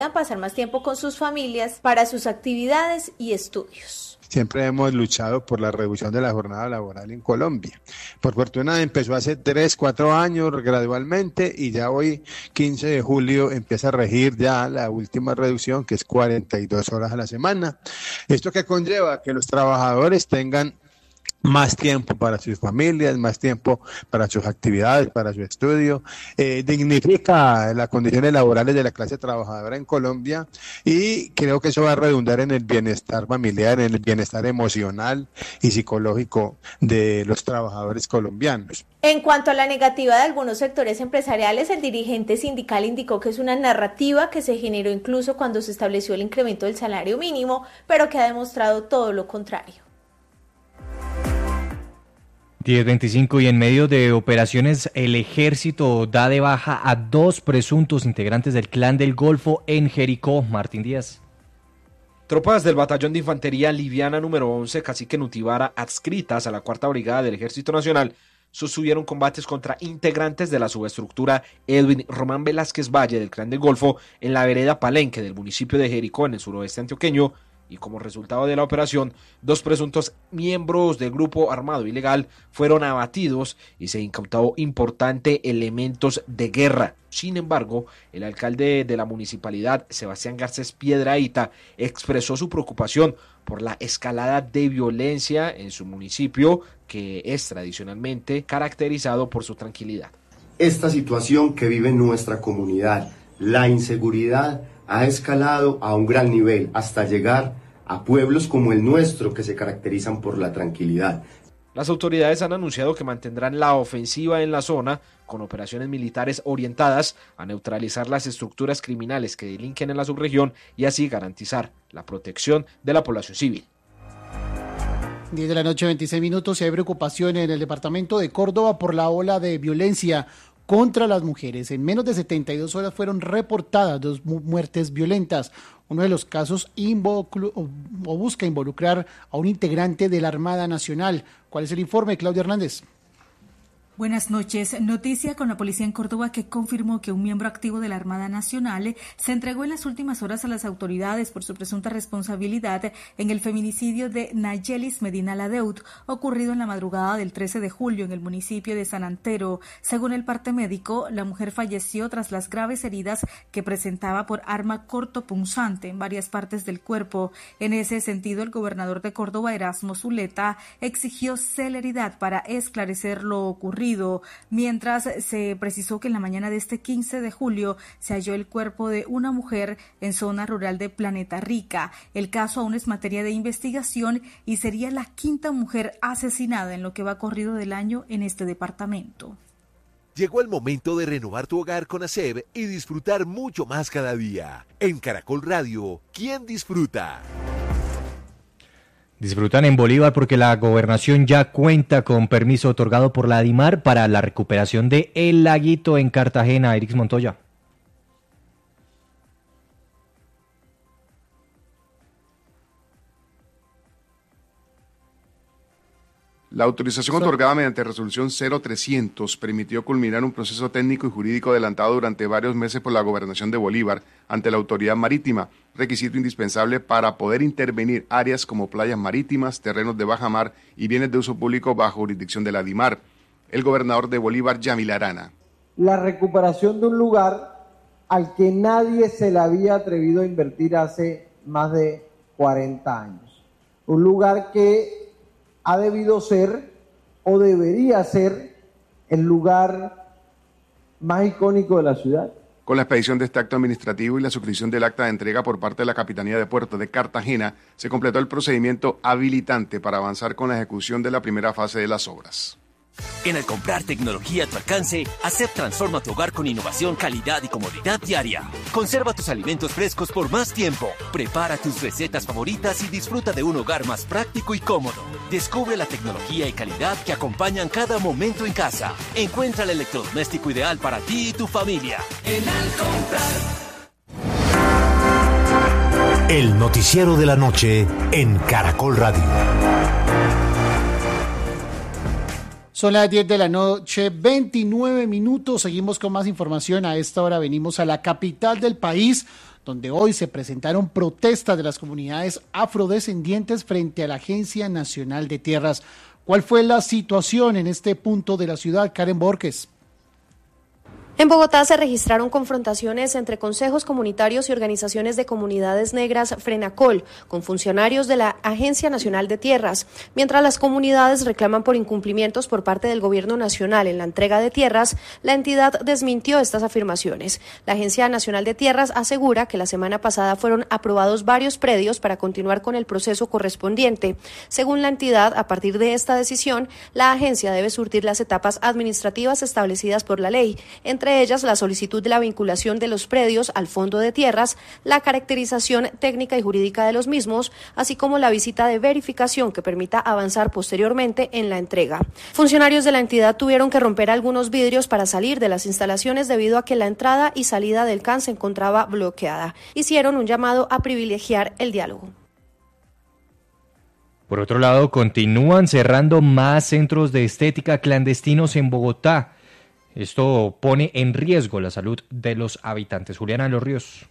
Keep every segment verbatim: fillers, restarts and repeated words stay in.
pasar más tiempo con sus familias para sus actividades y estudios. Siempre hemos luchado por la reducción de la jornada laboral en Colombia. Por fortuna empezó hace tres, cuatro años gradualmente y ya hoy, quince de julio, empieza a regir ya la última reducción, que es cuarenta y dos horas a la semana. Esto que conlleva que los trabajadores tengan más tiempo para sus familias, más tiempo para sus actividades, para su estudio, eh, dignifica las condiciones laborales de la clase trabajadora en Colombia y creo que eso va a redundar en el bienestar familiar, en el bienestar emocional y psicológico de los trabajadores colombianos. En cuanto a la negativa de algunos sectores empresariales, el dirigente sindical indicó que es una narrativa que se generó incluso cuando se estableció el incremento del salario mínimo, pero que ha demostrado todo lo contrario. diez veinticinco y en medio de operaciones el ejército da de baja a dos presuntos integrantes del Clan del Golfo en Jericó. Martín Díaz. Tropas del Batallón de Infantería Liviana número once, Cacique Nutibara, adscritas a la Cuarta Brigada del Ejército Nacional, sostuvieron combates contra integrantes de la subestructura Edwin Román Velázquez Valle del Clan del Golfo en la vereda Palenque del municipio de Jericó en el suroeste antioqueño, y como resultado de la operación, dos presuntos miembros del grupo armado ilegal fueron abatidos y se incautó importante elementos de guerra. Sin embargo, el alcalde de la municipalidad, Sebastián Garcés Piedrahíta, expresó su preocupación por la escalada de violencia en su municipio, que es tradicionalmente caracterizado por su tranquilidad. Esta situación que vive nuestra comunidad, la inseguridad, ha escalado a un gran nivel hasta llegar a pueblos como el nuestro que se caracterizan por la tranquilidad. Las autoridades han anunciado que mantendrán la ofensiva en la zona con operaciones militares orientadas a neutralizar las estructuras criminales que delinquen en la subregión y así garantizar la protección de la población civil. diez de la noche, veintiséis minutos, y hay preocupación en el departamento de Córdoba por la ola de violencia contra las mujeres. En menos de setenta y dos horas fueron reportadas dos muertes violentas. Uno de los casos involucra, o busca involucrar a un integrante de la Armada Nacional. ¿Cuál es el informe, Claudia Hernández? Buenas noches. Noticia con la policía en Córdoba que confirmó que un miembro activo de la Armada Nacional se entregó en las últimas horas a las autoridades por su presunta responsabilidad en el feminicidio de Nayelis Medina Ladeud, ocurrido en la madrugada del trece de julio en el municipio de San Antero. Según el parte médico, la mujer falleció tras las graves heridas que presentaba por arma cortopunzante en varias partes del cuerpo. En ese sentido, el gobernador de Córdoba, Erasmo Zuleta, exigió celeridad para esclarecer lo ocurrido, mientras se precisó que en la mañana de este quince de julio se halló el cuerpo de una mujer en zona rural de Planeta Rica. El caso aún es materia de investigación y sería la quinta mujer asesinada en lo que va corrido del año en este departamento. Llegó el momento de renovar tu hogar con ASEB y disfrutar mucho más cada día. En Caracol Radio, ¿quién disfruta? Disfrutan en Bolívar porque la gobernación ya cuenta con permiso otorgado por la ADIMAR para la recuperación de El Laguito en Cartagena. Erix Montoya. La autorización otorgada mediante resolución cero trescientos permitió culminar un proceso técnico y jurídico adelantado durante varios meses por la Gobernación de Bolívar ante la autoridad marítima, requisito indispensable para poder intervenir áreas como playas marítimas, terrenos de baja mar y bienes de uso público bajo jurisdicción de la ADIMAR. El gobernador de Bolívar, Yamil Arana. La recuperación de un lugar al que nadie se le había atrevido a invertir hace más de cuarenta años. Un lugar que ha debido ser o debería ser el lugar más icónico de la ciudad. Con la expedición de este acto administrativo y la suscripción del acta de entrega por parte de la Capitanía de Puertos de Cartagena, se completó el procedimiento habilitante para avanzar con la ejecución de la primera fase de las obras. En al comprar tecnología a tu alcance, ASEB transforma tu hogar con innovación, calidad y comodidad diaria. Conserva tus alimentos frescos por más tiempo. Prepara tus recetas favoritas y disfruta de un hogar más práctico y cómodo. Descubre la tecnología y calidad que acompañan cada momento en casa. Encuentra el electrodoméstico ideal para ti y tu familia. En al comprar. El noticiero de la noche en Caracol Radio. Son las diez de la noche, veintinueve minutos. Seguimos con más información. A esta hora venimos a la capital del país, donde hoy se presentaron protestas de las comunidades afrodescendientes frente a la Agencia Nacional de Tierras. ¿Cuál fue la situación en este punto de la ciudad, Karen Borges? En Bogotá se registraron confrontaciones entre consejos comunitarios y organizaciones de comunidades negras Frenacol con funcionarios de la Agencia Nacional de Tierras, mientras las comunidades reclaman por incumplimientos por parte del gobierno nacional en la entrega de tierras. La entidad desmintió estas afirmaciones. La Agencia Nacional de Tierras asegura que la semana pasada fueron aprobados varios predios para continuar con el proceso correspondiente. Según la entidad, a partir de esta decisión, la agencia debe surtir las etapas administrativas establecidas por la ley, entre ellas la solicitud de la vinculación de los predios al Fondo de Tierras, la caracterización técnica y jurídica de los mismos, así como la visita de verificación que permita avanzar posteriormente en la entrega. Funcionarios de la entidad tuvieron que romper algunos vidrios para salir de las instalaciones debido a que la entrada y salida del C A N se encontraba bloqueada. Hicieron un llamado a privilegiar el diálogo. Por otro lado, continúan cerrando más centros de estética clandestinos en Bogotá. Esto pone en riesgo la salud de los habitantes. Juliana Los Ríos.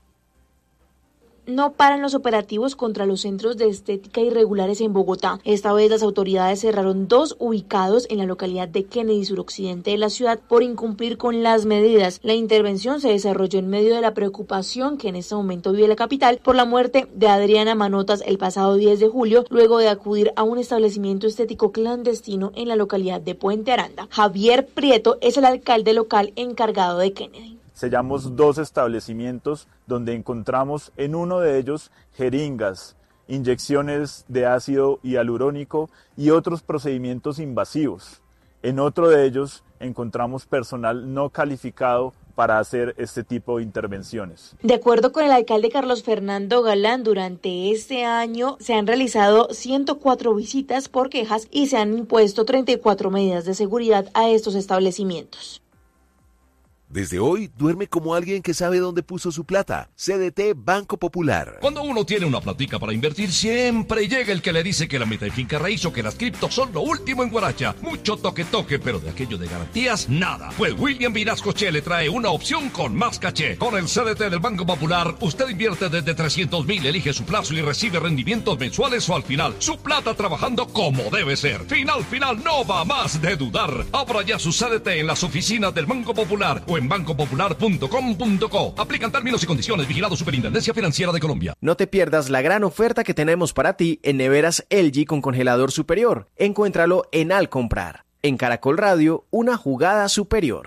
No paran los operativos contra los centros de estética irregulares en Bogotá. Esta vez las autoridades cerraron dos ubicados en la localidad de Kennedy, suroccidente de la ciudad, por incumplir con las medidas. La intervención se desarrolló en medio de la preocupación que en este momento vive la capital por la muerte de Adriana Manotas el pasado diez de julio, luego de acudir a un establecimiento estético clandestino en la localidad de Puente Aranda. Javier Prieto es el alcalde local encargado de Kennedy. Sellamos dos establecimientos donde encontramos en uno de ellos jeringas, inyecciones de ácido hialurónico y otros procedimientos invasivos. En otro de ellos encontramos personal no calificado para hacer este tipo de intervenciones. De acuerdo con el alcalde Carlos Fernando Galán, durante este año se han realizado ciento cuatro visitas por quejas y se han impuesto treinta y cuatro medidas de seguridad a estos establecimientos. Desde hoy, duerme como alguien que sabe dónde puso su plata. C D T Banco Popular. Cuando uno tiene una platica para invertir, siempre llega el que le dice que la meta de finca raíz o que las criptos son lo último en guaracha. Mucho toque toque, pero de aquello de garantías, nada. Pues William Vinasco Che le trae una opción con más caché. Con el C D T del Banco Popular, usted invierte desde trescientos mil, elige su plazo y recibe rendimientos mensuales o al final. Su plata trabajando como debe ser. Final, final, no va más de dudar. Abra ya su C D T en las oficinas del Banco Popular o en banco popular punto com punto co. Aplican términos y condiciones. Vigilado Superintendencia Financiera de Colombia. No te pierdas la gran oferta que tenemos para ti en neveras L G con congelador superior. Encuéntralo en Al Comprar. En Caracol Radio, una jugada superior.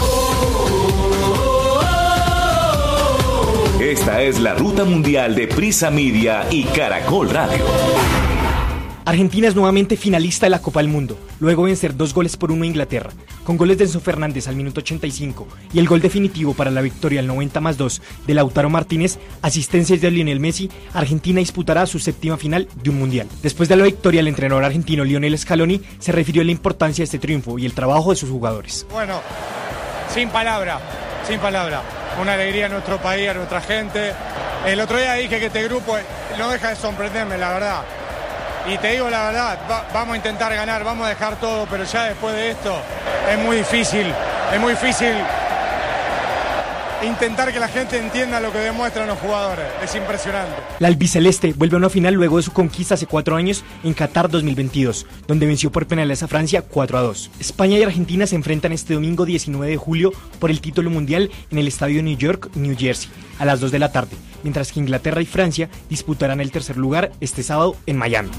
Esta es la ruta mundial de Prisa Media y Caracol Radio. Argentina es nuevamente finalista de la Copa del Mundo, luego de vencer dos goles por uno a Inglaterra, con goles de Enzo Fernández al minuto ochenta y cinco y el gol definitivo para la victoria al noventa más dos de Lautaro Martínez, asistencias de Lionel Messi. Argentina disputará su séptima final de un mundial. Después de la victoria, el entrenador argentino Lionel Scaloni se refirió a la importancia de este triunfo y el trabajo de sus jugadores. Bueno, sin palabra, sin palabra. Una alegría a nuestro país, a nuestra gente. El otro día dije que este grupo no deja de sorprenderme, la verdad. Y te digo la verdad, va, vamos a intentar ganar, vamos a dejar todo, pero ya después de esto es muy difícil, es muy difícil intentar que la gente entienda lo que demuestran los jugadores, es impresionante. La albiceleste vuelve a una final luego de su conquista hace cuatro años en Qatar dos mil veintidós, donde venció por penales a Francia cuatro a dos. España y Argentina se enfrentan este domingo diecinueve de julio por el título mundial en el estadio New York, New Jersey, a las dos de la tarde, mientras que Inglaterra y Francia disputarán el tercer lugar este sábado en Miami.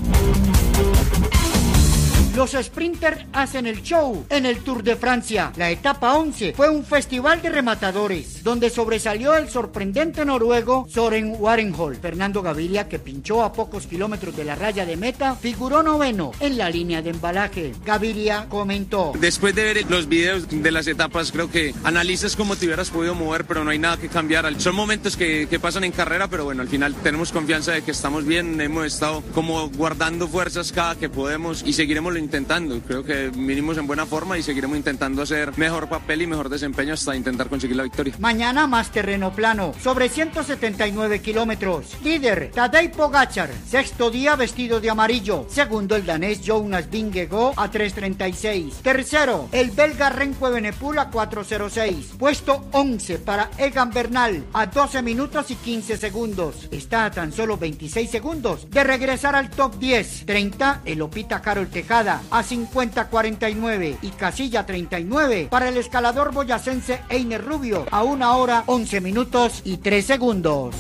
Los sprinters hacen el show en el Tour de Francia. La etapa once fue un festival de rematadores, donde sobresalió el sorprendente noruego Søren Warhenol. Fernando Gaviria, que pinchó a pocos kilómetros de la raya de meta, figuró noveno en la línea de embalaje. Gaviria comentó: después de ver los videos de las etapas, creo que analizas cómo te hubieras podido mover, pero no hay nada que cambiar. Son momentos que, que pasan en carrera, pero bueno, al final tenemos confianza de que estamos bien, hemos estado como guardando fuerzas cada que podemos y seguiremos lo intentando. Creo que vinimos en buena forma y seguiremos intentando hacer mejor papel y mejor desempeño hasta intentar conseguir la victoria. Mañana más terreno plano, sobre ciento setenta y nueve kilómetros. Líder, Tadej Pogačar, sexto día vestido de amarillo. Segundo, el danés Jonas Vingegaard a tres treinta y seis. Tercero, el belga Remco Evenepoel a cuatro cero seis. Puesto once para Egan Bernal a doce minutos y quince segundos. Está a tan solo veintiséis segundos de regresar al top diez. treinta, el Opita Carol Tejada a cincuenta cuarenta y nueve. Y casilla treinta y nueve para el escalador boyacense Einer Rubio a una hora once minutos y tres segundos.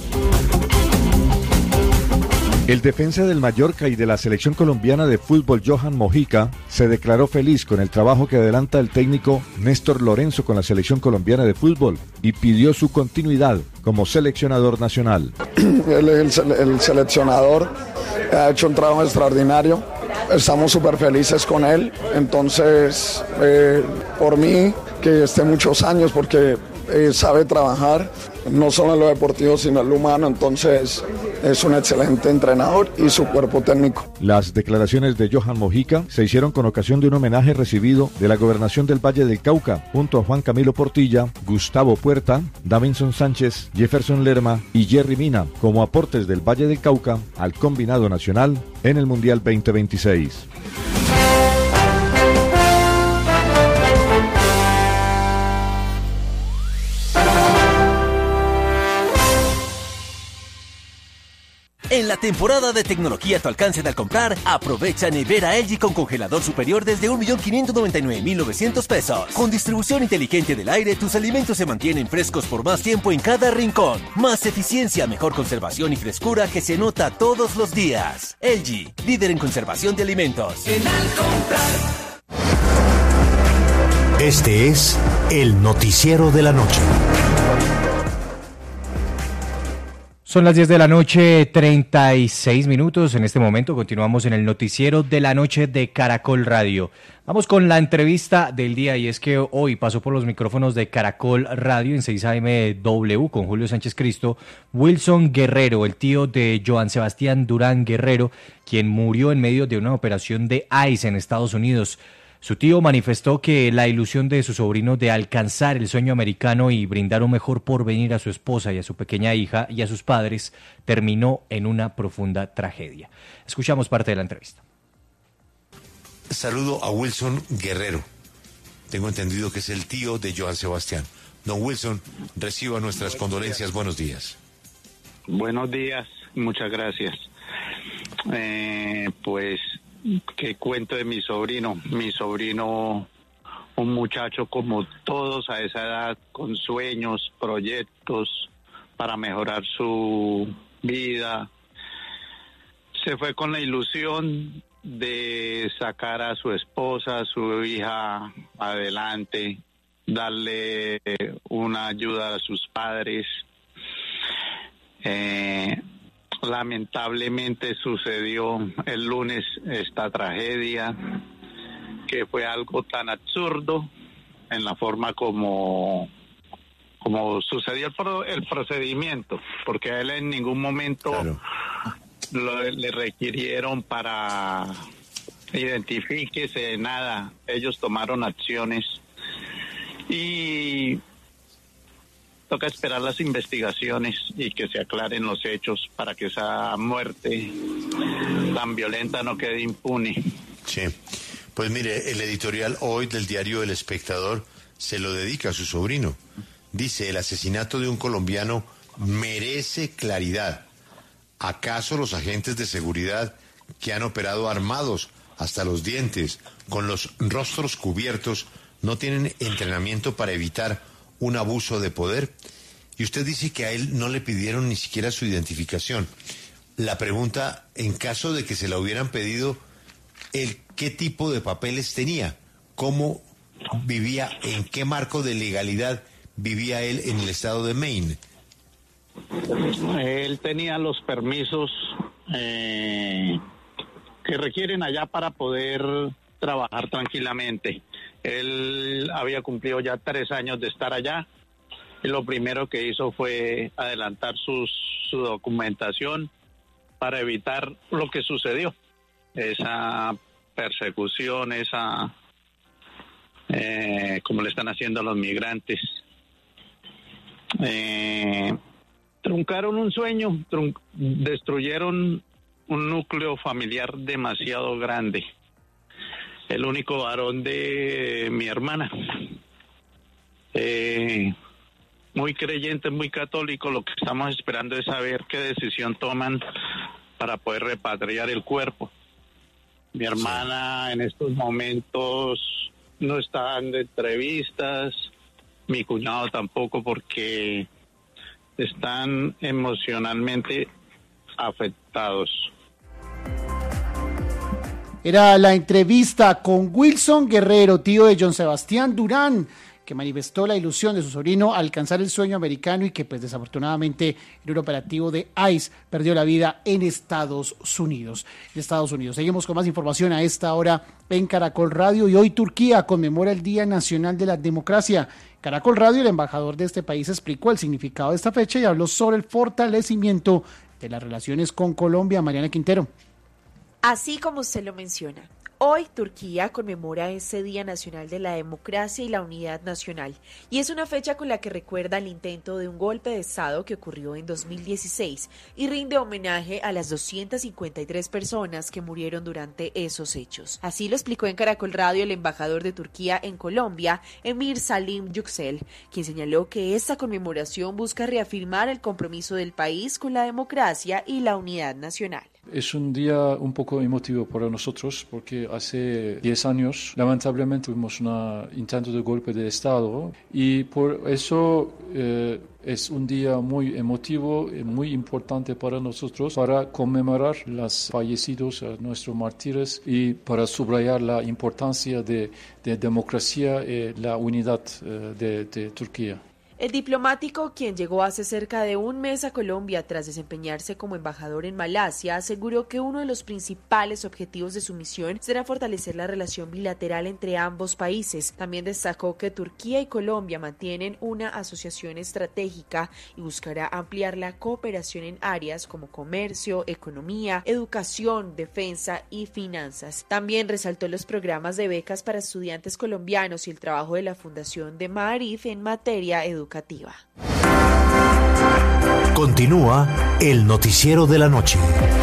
El defensa del Mallorca y de la selección colombiana de fútbol Johan Mojica se declaró feliz con el trabajo que adelanta el técnico Néstor Lorenzo con la selección colombiana de fútbol y pidió su continuidad como seleccionador nacional. Él es el, el seleccionador, ha hecho un trabajo extraordinario, estamos súper felices con él, entonces eh, por mí que esté muchos años porque eh, sabe trabajar no solo en lo deportivo sino en lo humano, entonces es un excelente entrenador y su cuerpo técnico. Las declaraciones de Johan Mojica se hicieron con ocasión de un homenaje recibido de la Gobernación del Valle del Cauca junto a Juan Camilo Portilla, Gustavo Puerta, Davinson Sánchez, Jefferson Lerma y Jerry Mina como aportes del Valle del Cauca al combinado nacional en el Mundial veinte veintiséis. En la temporada de tecnología a tu alcance al comprar, aprovecha Nevera L G con congelador superior desde un millón quinientos noventa y nueve mil novecientos pesos. Con distribución inteligente del aire, tus alimentos se mantienen frescos por más tiempo en cada rincón. Más eficiencia, mejor conservación y frescura que se nota todos los días. L G, líder en conservación de alimentos. En Al comprar. Este es el noticiero de la noche. Son las diez de la noche, treinta y seis minutos. En este momento continuamos en el noticiero de la noche de Caracol Radio. Vamos con la entrevista del día y es que hoy pasó por los micrófonos de Caracol Radio en seis A M W con Julio Sánchez Cristo, Wilson Guerrero, el tío de Joan Sebastián Durán Guerrero, quien murió en medio de una operación de ICE en Estados Unidos. Su tío manifestó que la ilusión de su sobrino de alcanzar el sueño americano y brindar un mejor porvenir a su esposa y a su pequeña hija y a sus padres terminó en una profunda tragedia. Escuchamos parte de la entrevista. Saludo a Wilson Guerrero. Tengo entendido que es el tío de Joan Sebastián. Don Wilson, reciba nuestras condolencias. Buenos días. Buenos días, muchas gracias. Eh, pues... ¿Qué cuento de mi sobrino? Mi sobrino, un muchacho como todos a esa edad, con sueños, proyectos para mejorar su vida. Se fue con la ilusión de sacar a su esposa, a su hija adelante, darle una ayuda a sus padres. Eh... Lamentablemente sucedió el lunes esta tragedia, que fue algo tan absurdo en la forma como, como sucedió el, pro, el procedimiento, porque a él en ningún momento claro. lo, le requirieron para identifíquese, nada. Ellos tomaron acciones y toca esperar las investigaciones y que se aclaren los hechos para que esa muerte tan violenta no quede impune. Sí, pues mire, el editorial hoy del diario El Espectador se lo dedica a su sobrino. Dice, el asesinato de un colombiano merece claridad. ¿Acaso los agentes de seguridad que han operado armados hasta los dientes, con los rostros cubiertos, no tienen entrenamiento para evitar un abuso de poder? Y usted dice que a él no le pidieron ni siquiera su identificación. La pregunta, en caso de que se la hubieran pedido, el ¿qué tipo de papeles tenía? ¿Cómo vivía? ¿En qué marco de legalidad vivía él en el estado de Maine? Él tenía los permisos eh, que requieren allá para poder trabajar tranquilamente. Él había cumplido ya tres años de estar allá y lo primero que hizo fue adelantar sus, su documentación para evitar lo que sucedió, esa persecuciones, a eh, como le están haciendo a los migrantes. Eh, truncaron un sueño, trun- destruyeron un núcleo familiar demasiado grande. El único varón de mi hermana, eh, muy creyente, muy católico. Lo que estamos esperando es saber qué decisión toman para poder repatriar el cuerpo. Mi hermana en estos momentos no está dando entrevistas, mi cuñado tampoco, porque están emocionalmente afectados. Era la entrevista con Wilson Guerrero, tío de John Sebastián Durán, que manifestó la ilusión de su sobrino alcanzar el sueño americano y que pues desafortunadamente en un operativo de ICE perdió la vida en Estados Unidos. En Estados Unidos. Seguimos con más información a esta hora en Caracol Radio, y hoy Turquía conmemora el Día Nacional de la Democracia. Caracol Radio, el embajador de este país, explicó el significado de esta fecha y habló sobre el fortalecimiento de las relaciones con Colombia. Mariana Quintero. Así como usted lo menciona, hoy Turquía conmemora ese Día Nacional de la Democracia y la Unidad Nacional, y es una fecha con la que recuerda el intento de un golpe de Estado que ocurrió en dos mil dieciséis y rinde homenaje a las doscientas cincuenta y tres personas que murieron durante esos hechos. Así lo explicó en Caracol Radio el embajador de Turquía en Colombia, Emir Salim Yüksel, quien señaló que esta conmemoración busca reafirmar el compromiso del país con la democracia y la unidad nacional. Es un día un poco emotivo para nosotros porque hace diez años lamentablemente tuvimos un intento de golpe de Estado y por eso eh, es un día muy emotivo y muy importante para nosotros para conmemorar los fallecidos, a nuestros mártires, y para subrayar la importancia de, de democracia y la unidad eh, de, de Turquía. El diplomático, quien llegó hace cerca de un mes a Colombia tras desempeñarse como embajador en Malasia, aseguró que uno de los principales objetivos de su misión será fortalecer la relación bilateral entre ambos países. También destacó que Turquía y Colombia mantienen una asociación estratégica y buscará ampliar la cooperación en áreas como comercio, economía, educación, defensa y finanzas. También resaltó los programas de becas para estudiantes colombianos y el trabajo de la Fundación de Maarif en materia educativa. Educativa. Continúa el noticiero de la noche.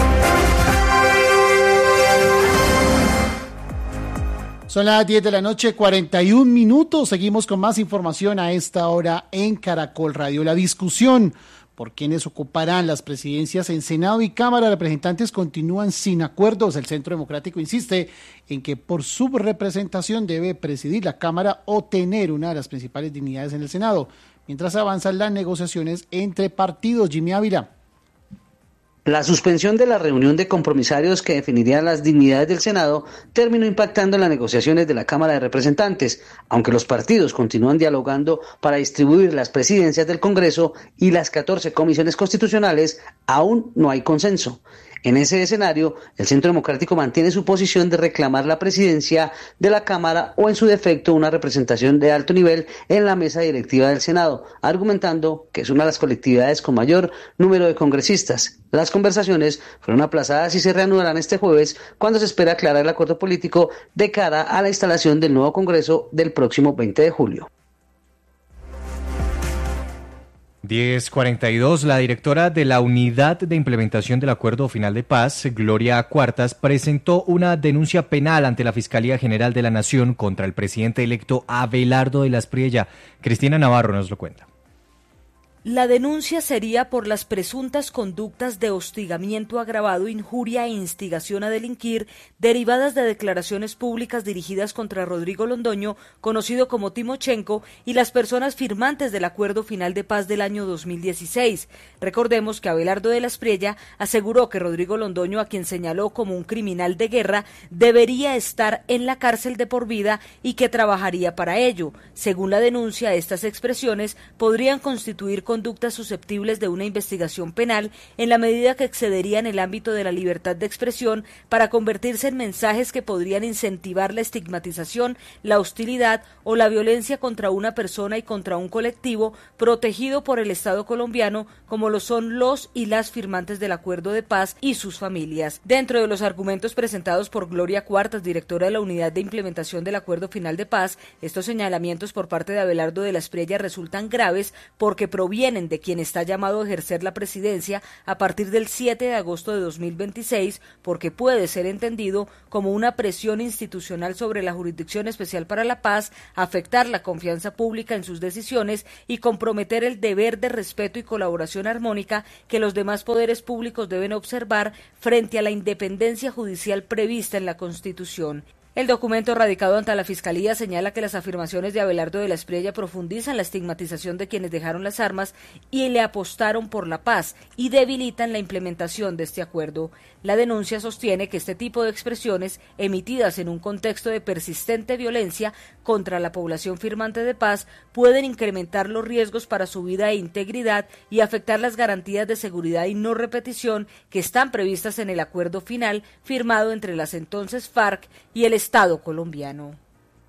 Son las diez de la noche, cuarenta y un minutos. Seguimos con más información a esta hora en Caracol Radio. La discusión por quienes ocuparán las presidencias en Senado y Cámara de Representantes continúan sin acuerdos. El Centro Democrático insiste en que por su representación debe presidir la Cámara o tener una de las principales dignidades en el Senado, mientras avanzan las negociaciones entre partidos. Jimmy Ávila. La suspensión de la reunión de compromisarios que definiría las dignidades del Senado terminó impactando en las negociaciones de la Cámara de Representantes, aunque los partidos continúan dialogando para distribuir las presidencias del Congreso y las catorce comisiones constitucionales, aún no hay consenso. En ese escenario, el Centro Democrático mantiene su posición de reclamar la presidencia de la Cámara o, en su defecto, una representación de alto nivel en la mesa directiva del Senado, argumentando que es una de las colectividades con mayor número de congresistas. Las conversaciones fueron aplazadas y se reanudarán este jueves, cuando se espera aclarar el acuerdo político de cara a la instalación del nuevo Congreso del próximo veinte de julio. diez cuarenta y dos, la directora de la Unidad de Implementación del Acuerdo Final de Paz, Gloria Cuartas, presentó una denuncia penal ante la Fiscalía General de la Nación contra el presidente electo Abelardo de la Espriella. Cristina Navarro nos lo cuenta. La denuncia sería por las presuntas conductas de hostigamiento agravado, injuria e instigación a delinquir derivadas de declaraciones públicas dirigidas contra Rodrigo Londoño, conocido como Timochenko, y las personas firmantes del Acuerdo Final de Paz del año dos mil dieciséis. Recordemos que Abelardo de la Espriella aseguró que Rodrigo Londoño, a quien señaló como un criminal de guerra, debería estar en la cárcel de por vida y que trabajaría para ello. Según la denuncia, estas expresiones podrían constituir con conductas susceptibles de una investigación penal en la medida que excederían el ámbito de la libertad de expresión para convertirse en mensajes que podrían incentivar la estigmatización, la hostilidad o la violencia contra una persona y contra un colectivo protegido por el Estado colombiano, como lo son los y las firmantes del acuerdo de paz y sus familias. Dentro de los argumentos presentados por Gloria Cuartas, directora de la Unidad de Implementación del Acuerdo Final de Paz, estos señalamientos por parte de Abelardo de la Espriella resultan graves porque provienen de quien está llamado a ejercer la presidencia a partir del siete de agosto de dos mil veintiséis, porque puede ser entendido como una presión institucional sobre la Jurisdicción Especial para la Paz, afectar la confianza pública en sus decisiones y comprometer el deber de respeto y colaboración armónica que los demás poderes públicos deben observar frente a la independencia judicial prevista en la Constitución. El documento radicado ante la Fiscalía señala que las afirmaciones de Abelardo de la Espriella profundizan la estigmatización de quienes dejaron las armas y le apostaron por la paz y debilitan la implementación de este acuerdo. La denuncia sostiene que este tipo de expresiones, emitidas en un contexto de persistente violencia contra la población firmante de paz, pueden incrementar los riesgos para su vida e integridad y afectar las garantías de seguridad y no repetición que están previstas en el acuerdo final firmado entre las entonces FARC y el Estado colombiano.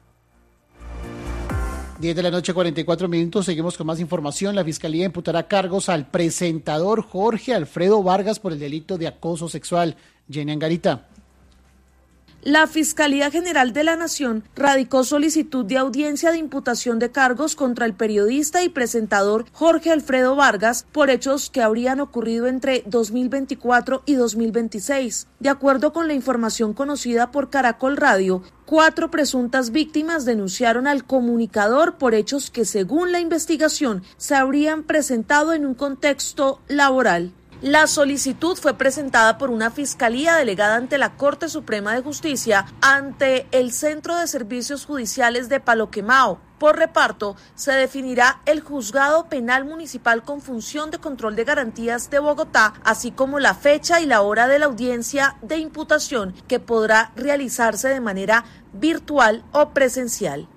diez de la noche, cuarenta y cuatro minutos. Seguimos con más información. La Fiscalía imputará cargos al presentador Jorge Alfredo Vargas por el delito de acoso sexual. Jenny Angarita. La Fiscalía General de la Nación radicó solicitud de audiencia de imputación de cargos contra el periodista y presentador Jorge Alfredo Vargas por hechos que habrían ocurrido entre dos mil veinticuatro y dos mil veintiséis. De acuerdo con la información conocida por Caracol Radio, cuatro presuntas víctimas denunciaron al comunicador por hechos que, según la investigación, se habrían presentado en un contexto laboral. La solicitud fue presentada por una fiscalía delegada ante la Corte Suprema de Justicia ante el Centro de Servicios Judiciales de Palo Quemao. Por reparto, se definirá el Juzgado Penal Municipal con función de control de garantías de Bogotá, así como la fecha y la hora de la audiencia de imputación, que podrá realizarse de manera virtual o presencial.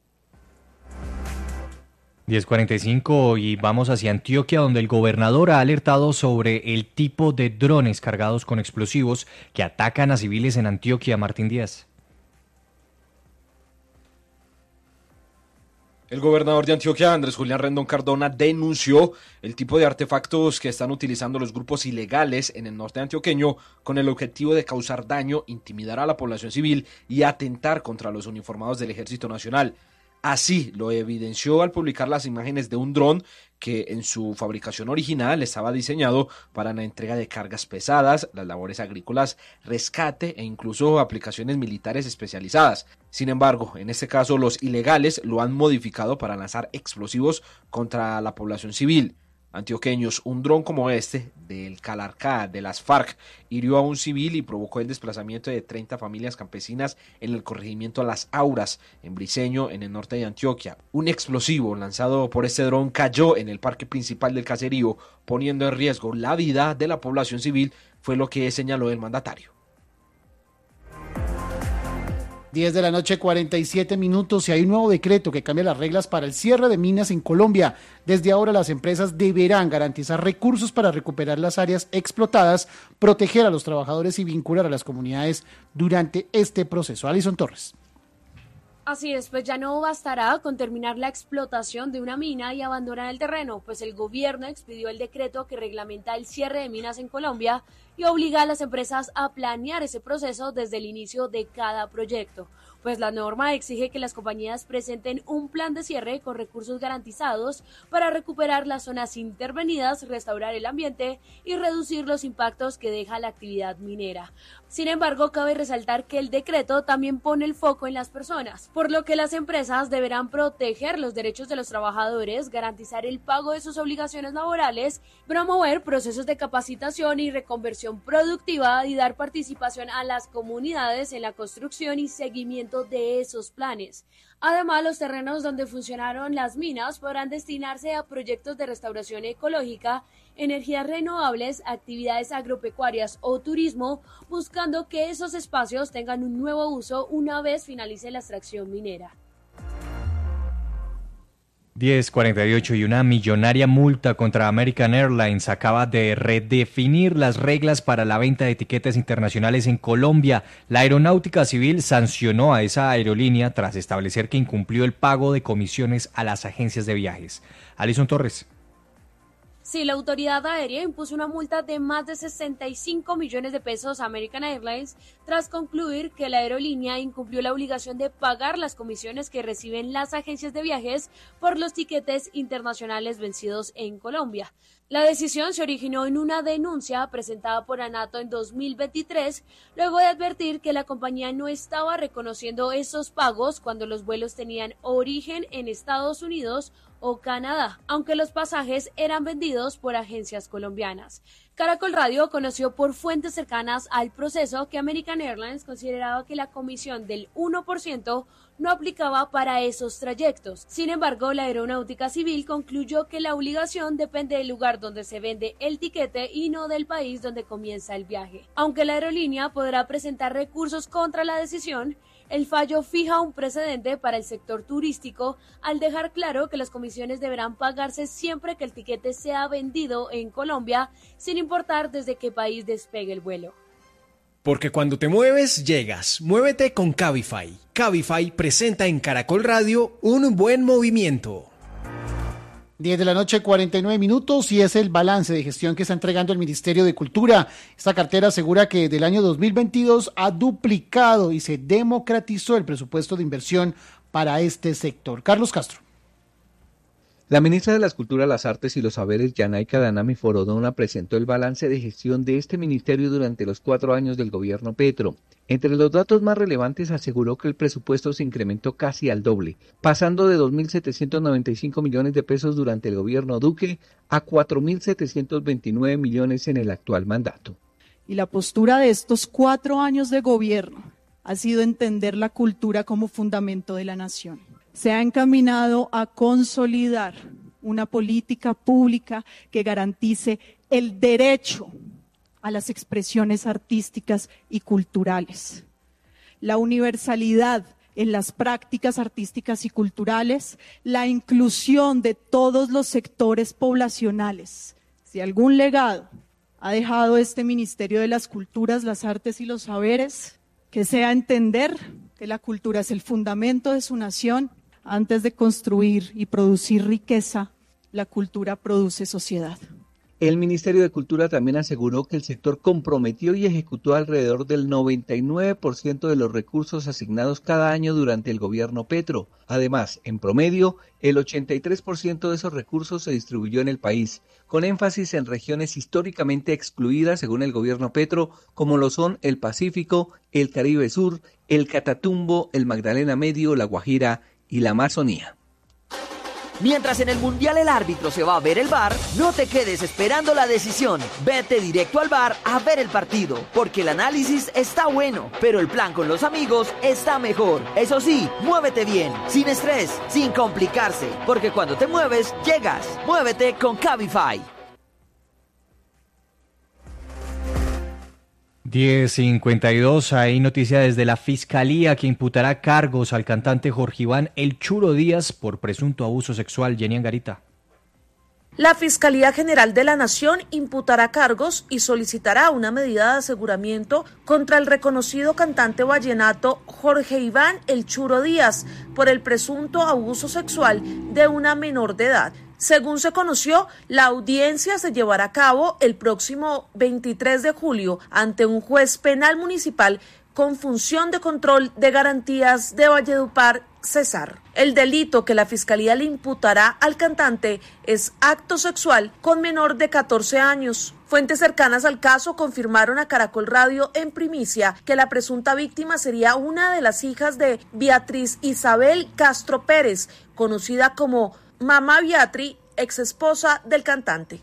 diez cuarenta y cinco y vamos hacia Antioquia, donde el gobernador ha alertado sobre el tipo de drones cargados con explosivos que atacan a civiles en Antioquia. Martín Díaz. El gobernador de Antioquia, Andrés Julián Rendón Cardona, denunció el tipo de artefactos que están utilizando los grupos ilegales en el norte antioqueño con el objetivo de causar daño, intimidar a la población civil y atentar contra los uniformados del Ejército Nacional. Así lo evidenció al publicar las imágenes de un dron que en su fabricación original estaba diseñado para la entrega de cargas pesadas, las labores agrícolas, rescate e incluso aplicaciones militares especializadas. Sin embargo, en este caso los ilegales lo han modificado para lanzar explosivos contra la población civil. Antioqueños, un dron como este, del Calarcá, de las FARC, hirió a un civil y provocó el desplazamiento de treinta familias campesinas en el corregimiento Las Auras, en Briceño, en el norte de Antioquia. Un explosivo lanzado por este dron cayó en el parque principal del caserío, poniendo en riesgo la vida de la población civil, fue lo que señaló el mandatario. diez de la noche, cuarenta y siete minutos, y hay un nuevo decreto que cambia las reglas para el cierre de minas en Colombia. Desde ahora las empresas deberán garantizar recursos para recuperar las áreas explotadas, proteger a los trabajadores y vincular a las comunidades durante este proceso. Alison Torres. Así es, pues ya no bastará con terminar la explotación de una mina y abandonar el terreno, pues el gobierno expidió el decreto que reglamenta el cierre de minas en Colombia y obliga a las empresas a planear ese proceso desde el inicio de cada proyecto. Pues la norma exige que las compañías presenten un plan de cierre con recursos garantizados para recuperar las zonas intervenidas, restaurar el ambiente y reducir los impactos que deja la actividad minera. Sin embargo, cabe resaltar que el decreto también pone el foco en las personas, por lo que las empresas deberán proteger los derechos de los trabajadores, garantizar el pago de sus obligaciones laborales, promover procesos de capacitación y reconversión productiva y dar participación a las comunidades en la construcción y seguimiento de esos planes. Además, los terrenos donde funcionaron las minas podrán destinarse a proyectos de restauración ecológica, energías renovables, actividades agropecuarias o turismo, buscando que esos espacios tengan un nuevo uso una vez finalice la extracción minera. diez cuarenta y ocho y una millonaria multa contra American Airlines acaba de redefinir las reglas para la venta de etiquetas internacionales en Colombia. La Aeronáutica Civil sancionó a esa aerolínea tras establecer que incumplió el pago de comisiones a las agencias de viajes. Alison Torres. Sí, la autoridad aérea impuso una multa de más de sesenta y cinco millones de pesos a American Airlines tras concluir que la aerolínea incumplió la obligación de pagar las comisiones que reciben las agencias de viajes por los tiquetes internacionales vencidos en Colombia. La decisión se originó en una denuncia presentada por ANATO en dos mil veintitrés, luego de advertir que la compañía no estaba reconociendo esos pagos cuando los vuelos tenían origen en Estados Unidos o Canadá, aunque los pasajes eran vendidos por agencias colombianas. Caracol Radio conoció por fuentes cercanas al proceso que American Airlines consideraba que la comisión del uno por ciento no aplicaba para esos trayectos. Sin embargo, la Aeronáutica Civil concluyó que la obligación depende del lugar donde se vende el tiquete y no del país donde comienza el viaje. Aunque la aerolínea podrá presentar recursos contra la decisión, el fallo fija un precedente para el sector turístico al dejar claro que las comisiones deberán pagarse siempre que el tiquete sea vendido en Colombia, sin importar desde qué país despegue el vuelo. Porque cuando te mueves, llegas. Muévete con Cabify. Cabify presenta en Caracol Radio un buen movimiento. diez de la noche, cuarenta y nueve minutos, y es el balance de gestión que está entregando el Ministerio de Cultura. Esta cartera asegura que del año dos mil veintidós ha duplicado y se democratizó el presupuesto de inversión para este sector. Carlos Castro. La ministra de las Culturas, las Artes y los Saberes, Yanayka Danami Forodona, presentó el balance de gestión de este ministerio durante los cuatro años del gobierno Petro. Entre los datos más relevantes aseguró que el presupuesto se incrementó casi al doble, pasando de dos mil setecientos noventa y cinco millones de pesos durante el gobierno Duque a cuatro mil setecientos veintinueve millones en el actual mandato. Y la postura de estos cuatro años de gobierno ha sido entender la cultura como fundamento de la nación. Se ha encaminado a consolidar una política pública que garantice el derecho a las expresiones artísticas y culturales, la universalidad en las prácticas artísticas y culturales, la inclusión de todos los sectores poblacionales. Si algún legado ha dejado este Ministerio de las Culturas, las Artes y los Saberes, que sea entender que la cultura es el fundamento de su nación. Antes de construir y producir riqueza, la cultura produce sociedad. El Ministerio de Cultura también aseguró que el sector comprometió y ejecutó alrededor del noventa y nueve por ciento de los recursos asignados cada año durante el gobierno Petro. Además, en promedio, el ochenta y tres por ciento de esos recursos se distribuyó en el país, con énfasis en regiones históricamente excluidas según el gobierno Petro, como lo son el Pacífico, el Caribe Sur, el Catatumbo, el Magdalena Medio, la Guajira y la Amazonía. Mientras en el Mundial el árbitro se va a ver el V A R, no te quedes esperando la decisión. Vete directo al V A R a ver el partido, porque el análisis está bueno, pero el plan con los amigos está mejor. Eso sí, muévete bien, sin estrés, sin complicarse, porque cuando te mueves, llegas. Muévete con Cabify. diez cincuenta y dos, hay noticia desde la Fiscalía que imputará cargos al cantante Jorge Iván El Churo Díaz por presunto abuso sexual. Jenny Angarita. La Fiscalía General de la Nación imputará cargos y solicitará una medida de aseguramiento contra el reconocido cantante vallenato Jorge Iván El Churo Díaz por el presunto abuso sexual de una menor de edad. Según se conoció, la audiencia se llevará a cabo el próximo veintitrés de julio ante un juez penal municipal con función de control de garantías de Valledupar, Cesar. El delito que la Fiscalía le imputará al cantante es acto sexual con menor de catorce años. Fuentes cercanas al caso confirmaron a Caracol Radio en primicia que la presunta víctima sería una de las hijas de Beatriz Isabel Castro Pérez, conocida como Mamá Beatriz, ex esposa del cantante.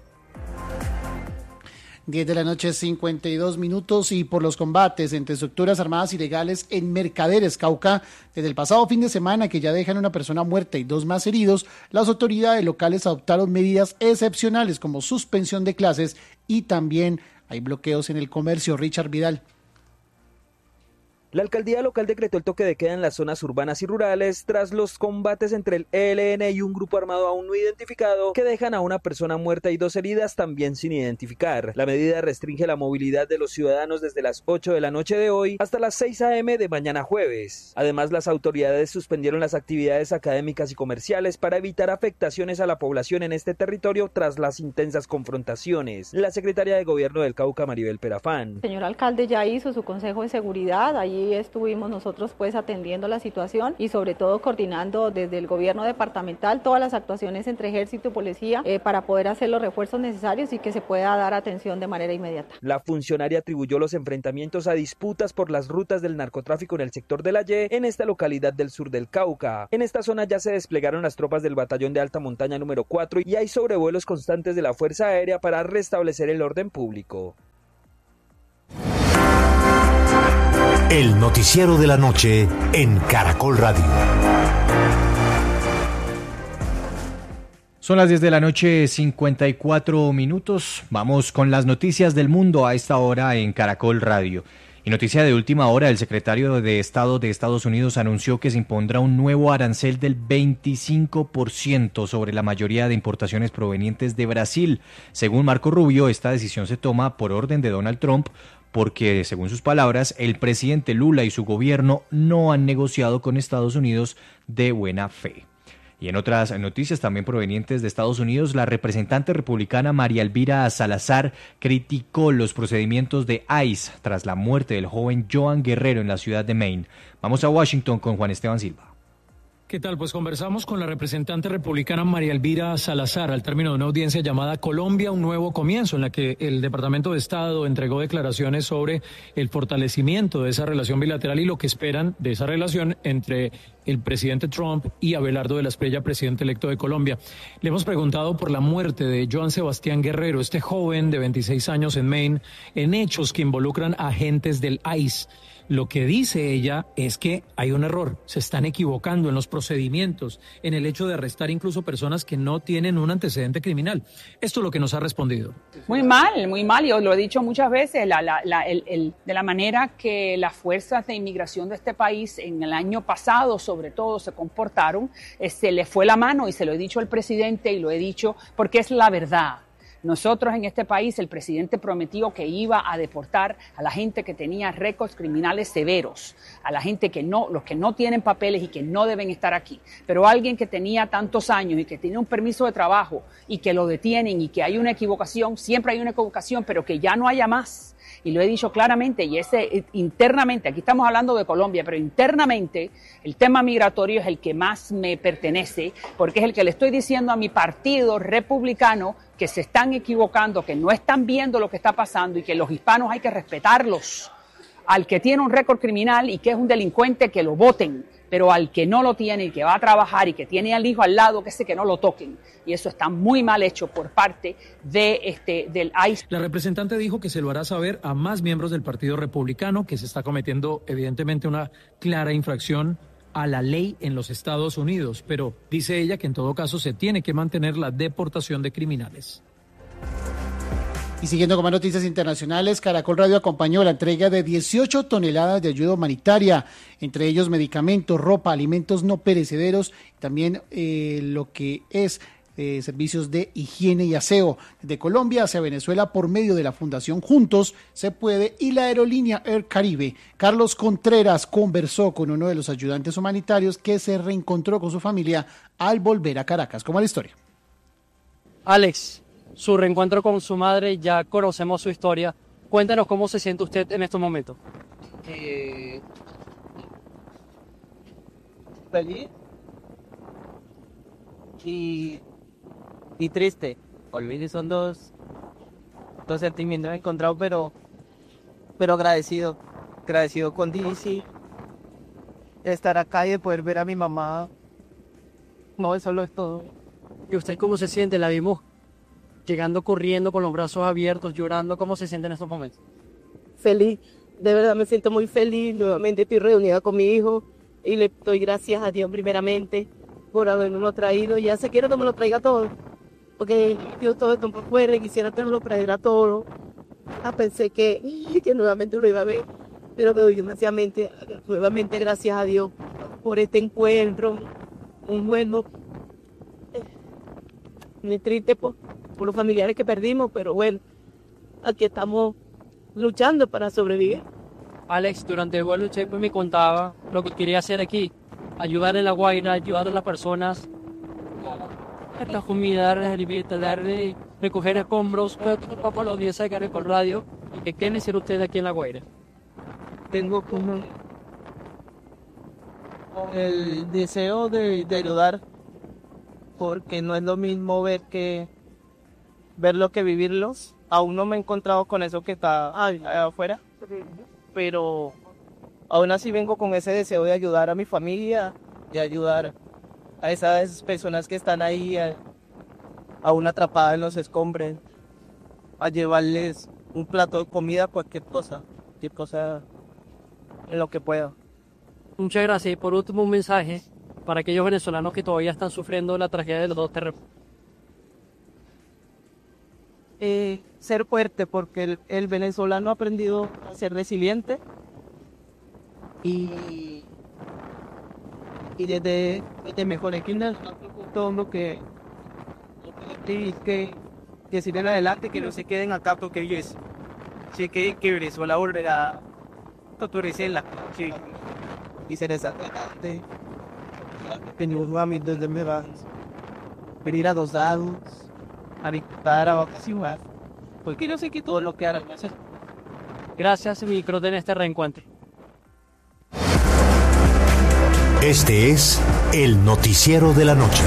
diez de la noche, cincuenta y dos minutos, y por los combates entre estructuras armadas ilegales en Mercaderes, Cauca, desde el pasado fin de semana que ya dejan una persona muerta y dos más heridos, las autoridades locales adoptaron medidas excepcionales como suspensión de clases y también hay bloqueos en el comercio. Richard Vidal. La alcaldía local decretó el toque de queda en las zonas urbanas y rurales tras los combates entre el E L N y un grupo armado aún no identificado que dejan a una persona muerta y dos heridas también sin identificar. La medida restringe la movilidad de los ciudadanos desde las ocho de la noche de hoy hasta las seis a eme de mañana jueves. Además, las autoridades suspendieron las actividades académicas y comerciales para evitar afectaciones a la población en este territorio tras las intensas confrontaciones. La secretaria de Gobierno del Cauca, Maribel Perafán. El señor alcalde ya hizo su consejo de seguridad, allí estuvimos nosotros pues atendiendo la situación y sobre todo coordinando desde el gobierno departamental todas las actuaciones entre ejército y policía eh, para poder hacer los refuerzos necesarios y que se pueda dar atención de manera inmediata. La funcionaria atribuyó los enfrentamientos a disputas por las rutas del narcotráfico en el sector de La Y en esta localidad del sur del Cauca. En esta zona ya se desplegaron las tropas del batallón de alta montaña número cuatro y hay sobrevuelos constantes de la Fuerza Aérea para restablecer el orden público. El noticiero de la noche en Caracol Radio. Son las diez de la noche, cincuenta y cuatro minutos. Vamos con las noticias del mundo a esta hora en Caracol Radio. Y noticia de última hora, el secretario de Estado de Estados Unidos anunció que se impondrá un nuevo arancel del veinticinco por ciento sobre la mayoría de importaciones provenientes de Brasil. Según Marco Rubio, esta decisión se toma por orden de Donald Trump, porque, según sus palabras, el presidente Lula y su gobierno no han negociado con Estados Unidos de buena fe. Y en otras noticias también provenientes de Estados Unidos, la representante republicana María Elvira Salazar criticó los procedimientos de ICE tras la muerte del joven Joan Guerrero en la ciudad de Maine. Vamos a Washington con Juan Esteban Silva. ¿Qué tal? Pues conversamos con la representante republicana María Elvira Salazar al término de una audiencia llamada Colombia, un nuevo comienzo, en la que el Departamento de Estado entregó declaraciones sobre el fortalecimiento de esa relación bilateral y lo que esperan de esa relación entre el presidente Trump y Abelardo de la Espriella, presidente electo de Colombia. Le hemos preguntado por la muerte de Joan Sebastián Guerrero, este joven de veintiséis años en Maine, en hechos que involucran a agentes del ICE. Lo que dice ella es que hay un error, se están equivocando en los procedimientos, en el hecho de arrestar incluso personas que no tienen un antecedente criminal. Esto es lo que nos ha respondido. Muy mal, muy mal, yo lo he dicho muchas veces, la, la, la, el, el, de la manera que las fuerzas de inmigración de este país en el año pasado sobre todo se comportaron, eh, se le fue la mano y se lo he dicho al presidente y lo he dicho porque es la verdad. Nosotros en este país, el presidente prometió que iba a deportar a la gente que tenía récords criminales severos, a la gente que no, los que no tienen papeles y que no deben estar aquí. Pero alguien que tenía tantos años y que tiene un permiso de trabajo y que lo detienen y que hay una equivocación, siempre hay una equivocación, pero que ya no haya más. Y lo he dicho claramente, y ese internamente, aquí estamos hablando de Colombia, pero internamente el tema migratorio es el que más me pertenece, porque es el que le estoy diciendo a mi partido republicano que se están equivocando, que no están viendo lo que está pasando y que los hispanos hay que respetarlos. Al que tiene un récord criminal y que es un delincuente, que lo voten, pero al que no lo tiene y que va a trabajar y que tiene al hijo al lado, que sé que no lo toquen. Y eso está muy mal hecho por parte de este del ICE. La representante dijo que se lo hará saber a más miembros del Partido Republicano, que se está cometiendo evidentemente una clara infracción a la ley en los Estados Unidos, pero dice ella que en todo caso se tiene que mantener la deportación de criminales. Y siguiendo con más noticias internacionales, Caracol Radio acompañó la entrega de dieciocho toneladas de ayuda humanitaria, entre ellos medicamentos, ropa, alimentos no perecederos, también eh, lo que es eh, servicios de higiene y aseo. De Colombia hacia Venezuela por medio de la Fundación Juntos Se Puede y la aerolínea Air Caribe. Carlos Contreras conversó con uno de los ayudantes humanitarios que se reencontró con su familia al volver a Caracas. ¿Cómo es la historia? Alex, su reencuentro con su madre, ya conocemos su historia. Cuéntanos cómo se siente usted en estos momentos. Eh, feliz y, y triste. Olvide, son dos, dos sentimientos encontrados, pero, pero agradecido. Agradecido con D C de estar acá y de poder ver a mi mamá. No, eso lo es todo. ¿Y usted cómo se siente? La vimos llegando corriendo con los brazos abiertos, llorando. ¿Cómo se siente en estos momentos? Feliz, de verdad me siento muy feliz. Nuevamente estoy reunida con mi hijo y le doy gracias a Dios primeramente por haberme traído. Ya se quiere que me lo traiga todo, porque Dios todo esto por fuera y quisiera que me lo traiga todo. Ah, pensé que, que nuevamente lo iba a ver, pero le doy demasiadamente, nuevamente gracias a Dios por este encuentro, un bueno, muy triste por, por los familiares que perdimos, pero bueno, aquí estamos luchando para sobrevivir. Alex, durante el vuelo Chepo me contaba lo que quería hacer aquí, ayudar en La Guaira, ayudar a las personas, a la comida, darle, recoger escombros, para la audiencia de Caracol Radio. ¿Qué quieren hacer ustedes aquí en La Guaira? Tengo como el deseo de, de ayudar, porque no es lo mismo ver que verlo que vivirlos. Aún no me he encontrado con eso que está allá afuera, pero aún así vengo con ese deseo de ayudar a mi familia, de ayudar a esas personas que están ahí a, aún atrapadas en los escombros, a llevarles un plato de comida, cualquier cosa, cualquier cosa en lo que pueda. Muchas gracias. Y por último, un mensaje para aquellos venezolanos que todavía están sufriendo la tragedia de los dos terremotos. Eh, ser fuerte, porque el, el venezolano ha aprendido a ser resiliente y, y desde, desde mejores kinder todo lo que que, que sigan adelante, que no se queden acá, porque ellos sé que, que Venezuela volverá a torrecerla y ser exactamente venimos nuevamente desde me vas venir a dos lados a visitar a vacacionar, porque yo sé que todo lo que harán hacer. Gracias, micro, en este reencuentro. Este es el Noticiero de la Noche.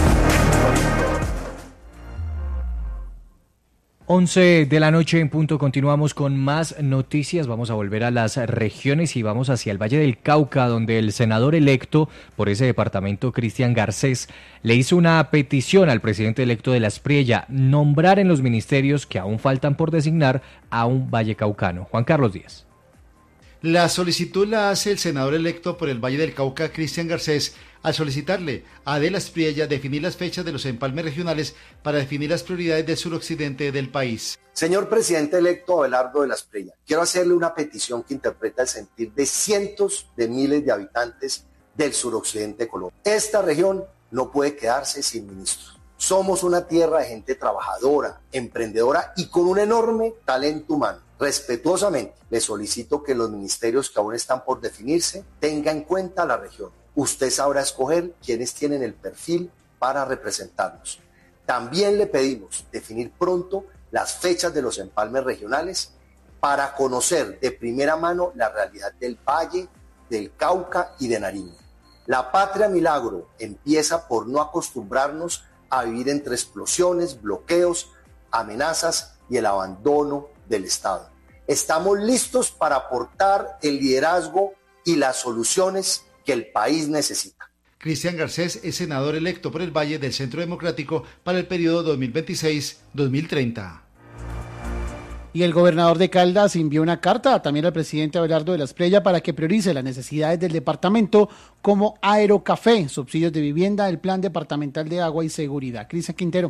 once de la noche en punto, continuamos con más noticias. Vamos a volver a las regiones y vamos hacia el Valle del Cauca, donde el senador electo por ese departamento, Cristian Garcés, le hizo una petición al presidente electo de la Aspriella, nombrar en los ministerios que aún faltan por designar a un vallecaucano. Juan Carlos Díaz. La solicitud la hace el senador electo por el Valle del Cauca, Cristian Garcés, al solicitarle a Adela Aspriella definir las fechas de los empalmes regionales para definir las prioridades del suroccidente del país. Señor presidente electo Abelardo de la Aspriella, quiero hacerle una petición que interpreta el sentir de cientos de miles de habitantes del suroccidente de Colombia. Esta región no puede quedarse sin ministros. Somos una tierra de gente trabajadora, emprendedora y con un enorme talento humano. Respetuosamente, le solicito que los ministerios que aún están por definirse tengan en cuenta la región. Usted sabrá escoger quienes tienen el perfil para representarnos. También le pedimos definir pronto las fechas de los empalmes regionales para conocer de primera mano la realidad del Valle, del Cauca y de Nariño. La patria milagro empieza por no acostumbrarnos a vivir entre explosiones, bloqueos, amenazas y el abandono del Estado. Estamos listos para aportar el liderazgo y las soluciones que el país necesita. Cristian Garcés es senador electo por el Valle del Centro Democrático para el periodo dos mil veintiséis a dos mil treinta. Y el gobernador de Caldas envió una carta también al presidente Abelardo de la Aspriella para que priorice las necesidades del departamento como Aerocafé, subsidios de vivienda, el plan departamental de agua y seguridad. Cristian Quintero.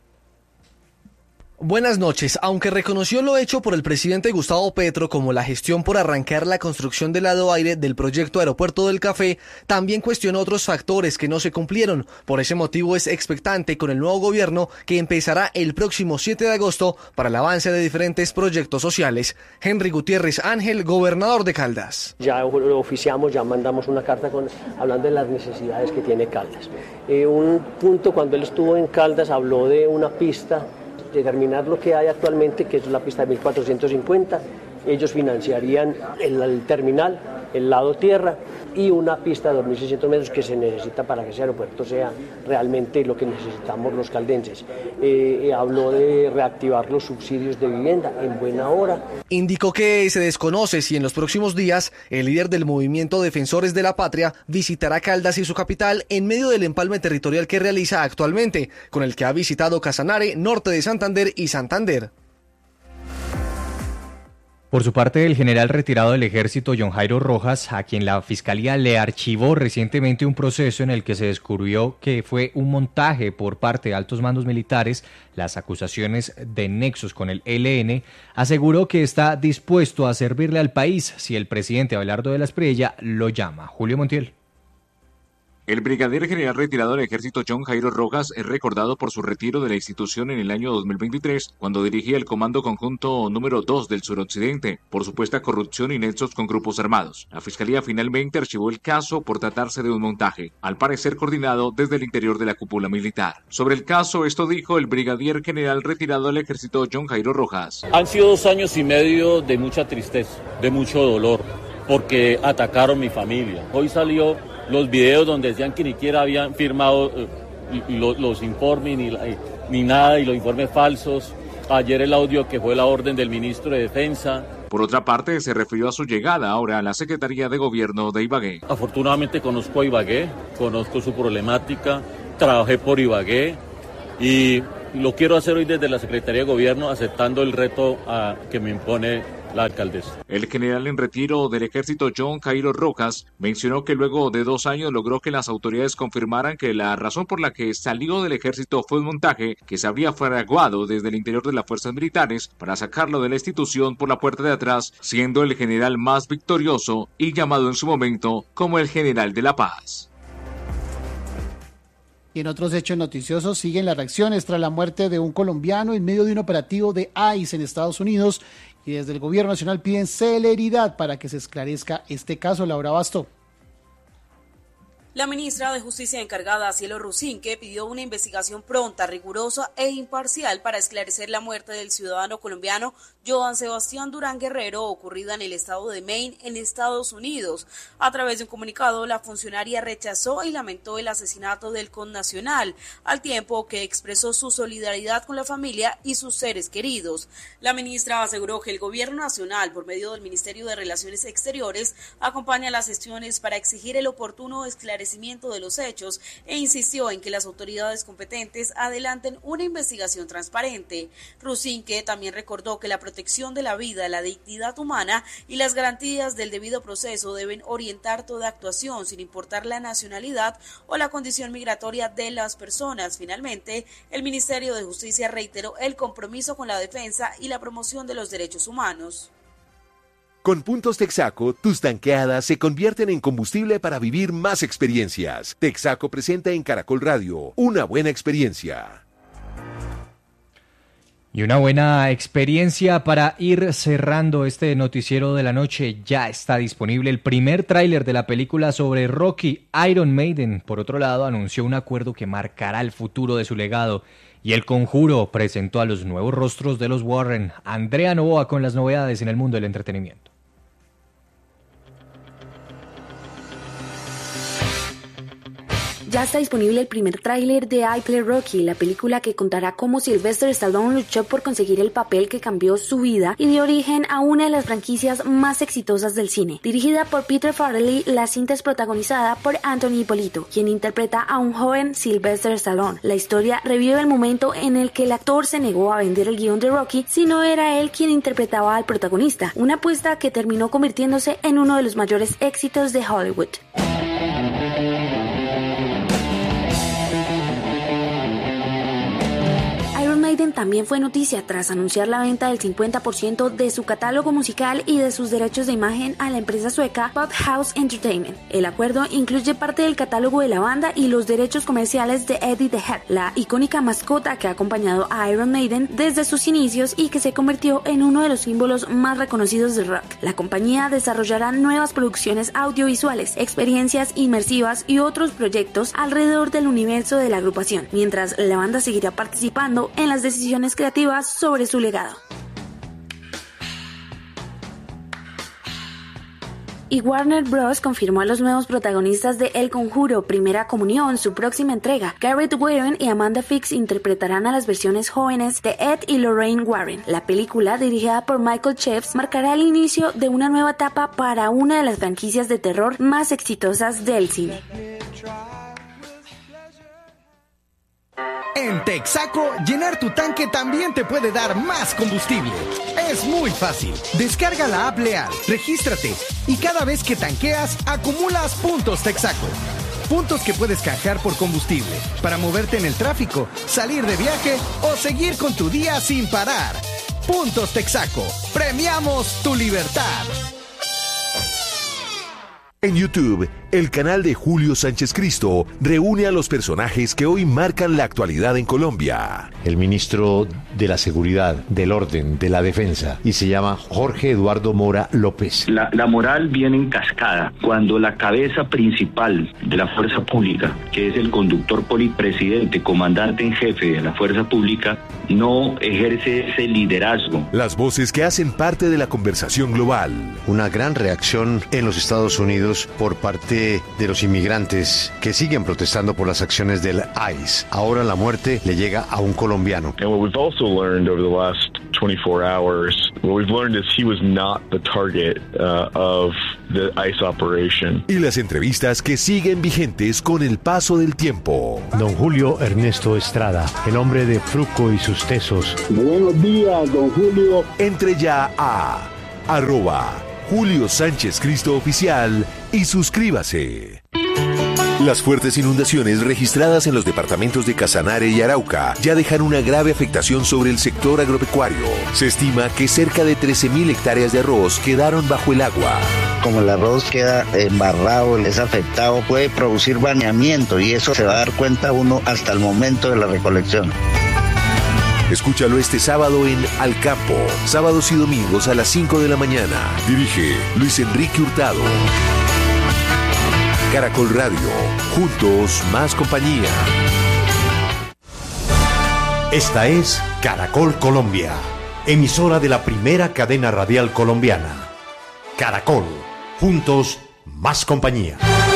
Buenas noches. Aunque reconoció lo hecho por el presidente Gustavo Petro como la gestión por arrancar la construcción del lado aire del proyecto Aeropuerto del Café, también cuestionó otros factores que no se cumplieron. Por ese motivo es expectante con el nuevo gobierno que empezará el próximo siete de agosto para el avance de diferentes proyectos sociales. Henry Gutiérrez Ángel, gobernador de Caldas. Ya lo oficiamos, ya mandamos una carta con, hablando de las necesidades que tiene Caldas. Eh, un punto, cuando él estuvo en Caldas, habló de una pista, determinar lo que hay actualmente, que es la pista de mil cuatrocientos cincuenta. Ellos financiarían el, el terminal, el lado tierra, y una pista de dos mil seiscientos metros que se necesita para que ese aeropuerto sea realmente lo que necesitamos los caldenses. Eh, eh, habló de reactivar los subsidios de vivienda en buena hora. Indicó que se desconoce si en los próximos días el líder del movimiento Defensores de la Patria visitará Caldas y su capital en medio del empalme territorial que realiza actualmente, con el que ha visitado Casanare, norte de Santander y Santander. Por su parte, el general retirado del ejército John Jairo Rojas, a quien la fiscalía le archivó recientemente un proceso en el que se descubrió que fue un montaje por parte de altos mandos militares, las acusaciones de nexos con el E L N, aseguró que está dispuesto a servirle al país si el presidente Abelardo de la Espriella lo llama. Julio Montiel. El brigadier general retirado del ejército John Jairo Rojas es recordado por su retiro de la institución en el año dos mil veintitrés, cuando dirigía el Comando Conjunto número dos del Suroccidente, por supuesta corrupción y nexos con grupos armados. La fiscalía finalmente archivó el caso por tratarse de un montaje, al parecer coordinado desde el interior de la cúpula militar. Sobre el caso, esto dijo el brigadier general retirado del ejército John Jairo Rojas. Han sido dos años y medio de mucha tristeza, de mucho dolor, porque atacaron mi familia. Hoy salió los videos donde decían que ni siquiera habían firmado eh, los, los informes ni, ni nada y los informes falsos. Ayer el audio que fue la orden del ministro de Defensa. Por otra parte, se refirió a su llegada ahora a la Secretaría de Gobierno de Ibagué. Afortunadamente conozco a Ibagué, conozco su problemática, trabajé por Ibagué y lo quiero hacer hoy desde la Secretaría de Gobierno aceptando el reto a, que me impone la alcaldesa. El general en retiro del ejército John Jairo Rojas mencionó que luego de dos años logró que las autoridades confirmaran que la razón por la que salió del ejército fue un montaje que se habría fraguado desde el interior de las fuerzas militares para sacarlo de la institución por la puerta de atrás, siendo el general más victorioso y llamado en su momento como el general de la paz. Y en otros hechos noticiosos siguen las reacciones tras la muerte de un colombiano en medio de un operativo de I C E en Estados Unidos, y desde el gobierno nacional piden celeridad para que se esclarezca este caso. Laura Basto. La ministra de Justicia encargada, Cielo Rusinque, pidió una investigación pronta, rigurosa e imparcial para esclarecer la muerte del ciudadano colombiano Joan Sebastián Durán Guerrero, ocurrida en el estado de Maine, en Estados Unidos. A través de un comunicado, la funcionaria rechazó y lamentó el asesinato del connacional, al tiempo que expresó su solidaridad con la familia y sus seres queridos. La ministra aseguró que el gobierno nacional, por medio del Ministerio de Relaciones Exteriores, acompaña las gestiones para exigir el oportuno esclarecimiento de los hechos e insistió en que las autoridades competentes adelanten una investigación transparente. Rusinque también recordó que la protección de la vida, la dignidad humana y las garantías del debido proceso deben orientar toda actuación sin importar la nacionalidad o la condición migratoria de las personas. Finalmente, el Ministerio de Justicia reiteró el compromiso con la defensa y la promoción de los derechos humanos. Con Puntos Texaco, tus tanqueadas se convierten en combustible para vivir más experiencias. Texaco presenta en Caracol Radio una buena experiencia. Y una buena experiencia para ir cerrando este noticiero de la noche. Ya está disponible el primer tráiler de la película sobre Rocky. Iron Maiden, por otro lado, anunció un acuerdo que marcará el futuro de su legado. Y El Conjuro presentó a los nuevos rostros de los Warren. Andrea Novoa con las novedades en el mundo del entretenimiento. Ya está disponible el primer tráiler de I Play Rocky, la película que contará cómo Sylvester Stallone luchó por conseguir el papel que cambió su vida y dio origen a una de las franquicias más exitosas del cine. Dirigida por Peter Farrelly, la cinta es protagonizada por Anthony Ippolito, quien interpreta a un joven Sylvester Stallone. La historia revive el momento en el que el actor se negó a vender el guión de Rocky si no era él quien interpretaba al protagonista, una apuesta que terminó convirtiéndose en uno de los mayores éxitos de Hollywood. Maiden también fue noticia tras anunciar la venta del cincuenta por ciento de su catálogo musical y de sus derechos de imagen a la empresa sueca Pop House Entertainment. El acuerdo incluye parte del catálogo de la banda y los derechos comerciales de Eddie the Head, la icónica mascota que ha acompañado a Iron Maiden desde sus inicios y que se convirtió en uno de los símbolos más reconocidos del rock. La compañía desarrollará nuevas producciones audiovisuales, experiencias inmersivas y otros proyectos alrededor del universo de la agrupación, mientras la banda seguirá participando en las decisiones creativas sobre su legado. Y Warner Bros. Confirmó a los nuevos protagonistas de El Conjuro, Primera Comunión, su próxima entrega. Garrett Warren y Amanda Fix interpretarán a las versiones jóvenes de Ed y Lorraine Warren. La película, dirigida por Michael Chaves, marcará el inicio de una nueva etapa para una de las franquicias de terror más exitosas del cine. En Texaco, llenar tu tanque también te puede dar más combustible. Es muy fácil. Descarga la app Leal, regístrate y cada vez que tanqueas, acumulas puntos Texaco. Puntos que puedes canjear por combustible, para moverte en el tráfico, salir de viaje o seguir con tu día sin parar. Puntos Texaco. Premiamos tu libertad. En YouTube, el canal de Julio Sánchez Cristo reúne a los personajes que hoy marcan la actualidad en Colombia. El ministro de la Seguridad, del Orden, de la Defensa, y se llama Jorge Eduardo Mora López. La, la moral viene en cascada cuando la cabeza principal de la fuerza pública, que es el conductor polipresidente, comandante en jefe de la fuerza pública, no ejerce ese liderazgo. Las voces que hacen parte de la conversación global. Una gran reacción en los Estados Unidos por parte de los inmigrantes que siguen protestando por las acciones del ICE. Ahora la muerte le llega a un colombiano. And what we've also learned over the last twenty-four hours, what we've learned is he was not the target uh, of the ICE operation. Y las entrevistas que siguen vigentes con el paso del tiempo. Don Julio Ernesto Estrada, el hombre de Fruco y sus tesos. Buenos días, don Julio. Entre ya a arroba Julio Sánchez Cristo Oficial y suscríbase. Las fuertes inundaciones registradas en los departamentos de Casanare y Arauca ya dejan una grave afectación sobre el sector agropecuario. Se estima que cerca de trece mil hectáreas de arroz quedaron bajo el agua. Como el arroz queda embarrado, es afectado, puede producir baneamiento y eso se va a dar cuenta uno hasta el momento de la recolección. Escúchalo este sábado en Al Campo, sábados y domingos a las cinco de la mañana. Dirige Luis Enrique Hurtado. Caracol Radio, juntos más compañía. Esta es Caracol Colombia, emisora de la primera cadena radial colombiana. Caracol, juntos más compañía.